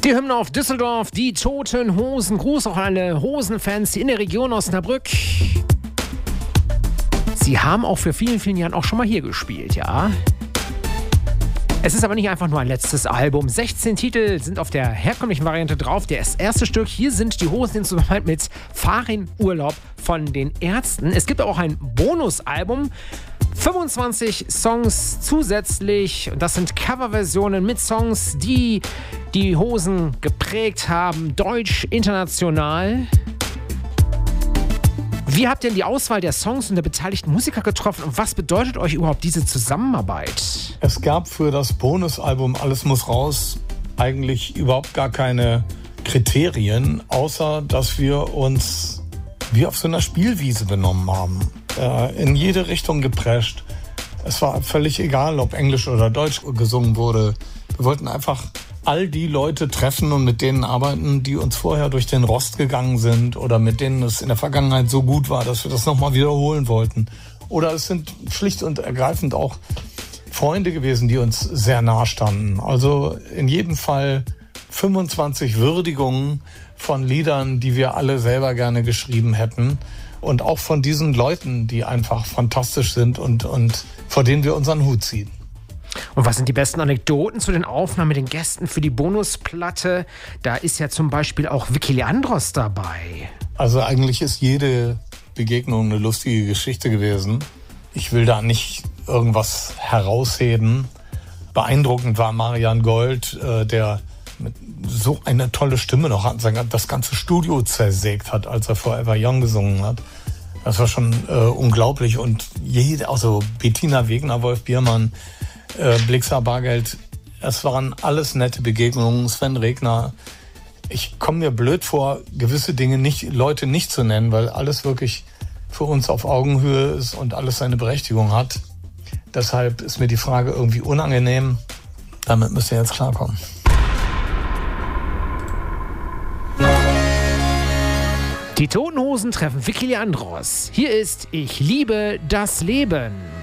Die Hymne auf Düsseldorf, die Toten Hosen. Gruß auch an alle Hosenfans in der Region Osnabrück. Sie haben auch für vielen, vielen Jahren auch schon mal hier gespielt, ja. Es ist aber nicht einfach nur ein letztes Album. 16 Titel sind auf der herkömmlichen Variante drauf. Das erste Stück, hier sind die Hosen in Zusammenarbeit mit Farin Urlaub von den Ärzten. Es gibt auch ein Bonusalbum. 25 Songs zusätzlich. Und das sind Coverversionen mit Songs, die die Hosen geprägt haben. Deutsch, international. Wie habt ihr denn die Auswahl der Songs und der beteiligten Musiker getroffen und was bedeutet euch überhaupt diese Zusammenarbeit? Es gab für das Bonusalbum Alles muss raus eigentlich überhaupt gar keine Kriterien, außer dass wir uns wie auf so einer Spielwiese benommen haben. In jede Richtung geprescht. Es war völlig egal, ob Englisch oder Deutsch gesungen wurde. Wir wollten einfach all die Leute treffen und mit denen arbeiten, die uns vorher durch den Rost gegangen sind oder mit denen es in der Vergangenheit so gut war, dass wir das nochmal wiederholen wollten. Oder es sind schlicht und ergreifend auch Freunde gewesen, die uns sehr nahe standen. Also in jedem Fall 25 Würdigungen von Liedern, die wir alle selber gerne geschrieben hätten. Und auch von diesen Leuten, die einfach fantastisch sind und vor denen wir unseren Hut ziehen. Und was sind die besten Anekdoten zu den Aufnahmen mit den Gästen für die Bonusplatte? Da ist ja zum Beispiel auch Vicky Leandros dabei. Also eigentlich ist jede Begegnung eine lustige Geschichte gewesen. Ich will da nicht irgendwas herausheben. Beeindruckend war Marian Gold, der mit so eine tolle Stimme noch hat, das ganze Studio zersägt hat, als er Forever Young gesungen hat. Das war schon unglaublich. Und also Bettina Wegner, Wolf Biermann, Blixa Bargeld, es waren alles nette Begegnungen. Sven Regner. Ich komme mir blöd vor, gewisse Leute nicht zu nennen, weil alles wirklich für uns auf Augenhöhe ist und alles seine Berechtigung hat. Deshalb ist mir die Frage irgendwie unangenehm. Damit müsst ihr jetzt klarkommen. Die Toten Hosen treffen Vicky Leandros. Hier ist Ich liebe das Leben.